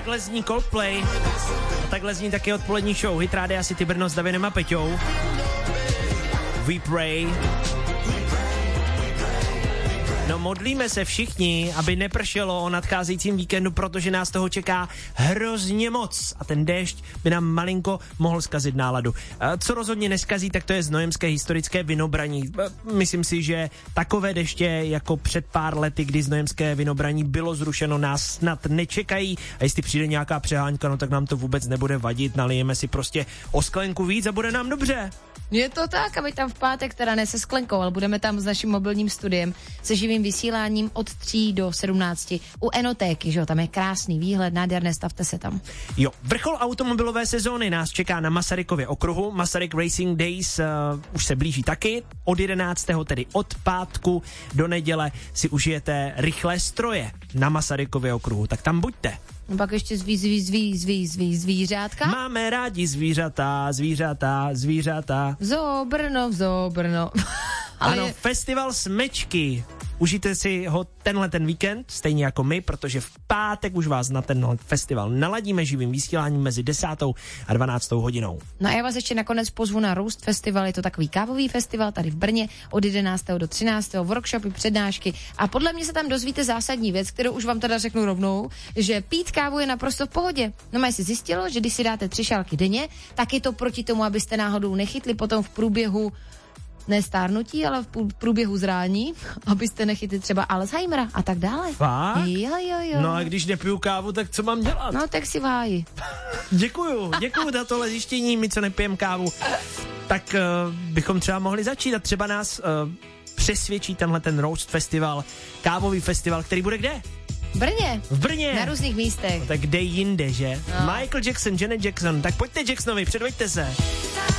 Takhle zní Coldplay. A takhle zní taky odpolední show Hit Rádia City Brno s Davinem a Peťou. We pray. No modlíme se všichni, aby nepršelo o nadcházejícím víkendu, protože nás toho čeká hrozně moc a ten déšť by nám malinko mohl zkazit náladu. Co rozhodně neskazí, tak to je znojemské historické Vinobraní. Myslím si, že takové deště jako před pár lety, kdy znojemské Vinobraní bylo zrušeno, nás snad nečekají a jestli přijde nějaká přeháňka, no tak nám to vůbec nebude vadit, nalijeme si prostě o sklenku víc a bude nám dobře. Je to tak, aby tam v pátek, teda ne se sklenkou, ale budeme tam s naším mobilním studiem se živým vysíláním od 3 do 17 u Enotéky, že jo, tam je krásný výhled, nádherné, stavte se tam. Jo, vrchol automobilové sezóny nás čeká na Masarykově okruhu, Masaryk Racing Days už se blíží taky, od 11. tedy od pátku do neděle si užijete rychlé stroje na Masarykově okruhu, tak tam buďte. No pak ještě zvířátka. Máme rádi zvířata. Vzobrno. Ano, festival Smečky. Užijte si ho ten víkend, stejně jako my, protože v pátek už vás na ten festival naladíme živým vysíláním mezi 10. a 12. hodinou. No a já vás ještě nakonec pozvu na Roast Festival, je to takový kávový festival tady v Brně od 11. do 13. workshopy, přednášky a podle mě se tam dozvíte zásadní věc, kterou už vám teda řeknu rovnou, že pít kávu je naprosto v pohodě. No mě si zjistilo, že když si dáte 3 šálky denně, tak je to proti tomu, abyste náhodou nechytli potom v průběhu ne stárnutí, ale v průběhu zrání, abyste nechytli třeba Alzheimera a tak dále. Fakt? Jo. No a když nepiju kávu, tak co mám dělat? No tak si v háji. Děkuju za tohle zjištění, my co nepijem kávu. Tak bychom třeba mohli začít a třeba nás přesvědčí tenhle ten Roast Festival, kávový festival, který bude kde? V Brně. Na různých místech. No, tak kde jinde, že? No. Michael Jackson, Janet Jackson, tak pojďte Jacksonovi, předveďte se.